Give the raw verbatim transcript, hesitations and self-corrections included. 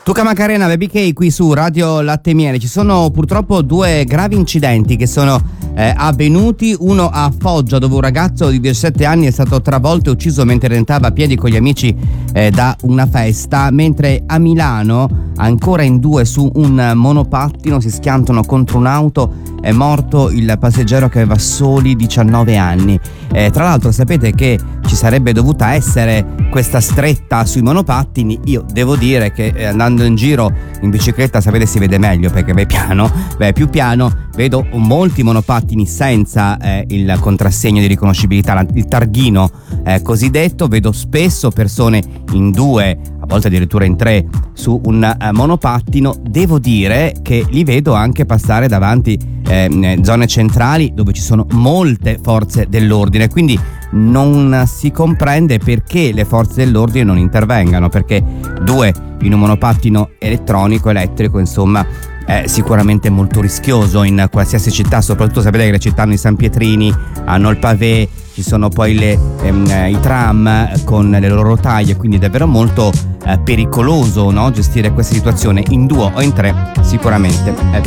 Luca Macarena, Baby K qui su Radio Latte e Miele. Ci sono purtroppo due gravi incidenti che sono eh, avvenuti, uno a Foggia dove un ragazzo di diciassette anni è stato travolto e ucciso mentre rentava a piedi con gli amici eh, da una festa, mentre a Milano ancora in due su un monopattino si schiantano contro un'auto, è morto il passeggero che aveva soli diciannove anni. Eh, tra l'altro sapete che ci sarebbe dovuta essere questa stretta sui monopattini. Io devo dire che eh, andando in giro in bicicletta, sapete, si vede meglio perché vai piano, beh più piano, vedo molti monopattini senza eh, il contrassegno di riconoscibilità, il targhino eh, cosiddetto. Vedo spesso persone in due, a volte addirittura in tre su un eh, monopattino. Devo dire che li vedo anche passare davanti eh, zone centrali dove ci sono molte forze dell'ordine, quindi non si comprende perché le forze dell'ordine non intervengano, perché due in un monopattino elettronico, elettrico, insomma, è sicuramente molto rischioso in qualsiasi città. Soprattutto sapete che le città hanno i San Pietrini, hanno il pavé, ci sono poi le, ehm, i tram con le loro rotaie, quindi è davvero molto eh, pericoloso, no? Gestire questa situazione in due o in tre sicuramente è